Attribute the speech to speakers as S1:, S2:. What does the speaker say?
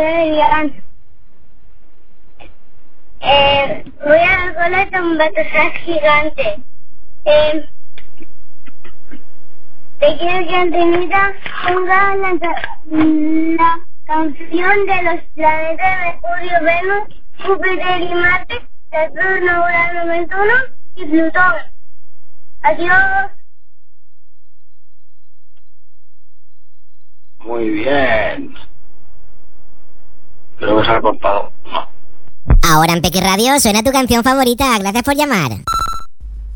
S1: Adrián. Voy al cole con un batasar gigante. Te quiero que Antenita ponga la canción de los planetas Mercurio, Venus, Júpiter y Marte, Saturno, Urano, Neptuno y Plutón. Adiós.
S2: Muy bien. Creo que se ha cortado. No.
S3: Ahora en Peque Radio suena tu canción favorita. Gracias por llamar.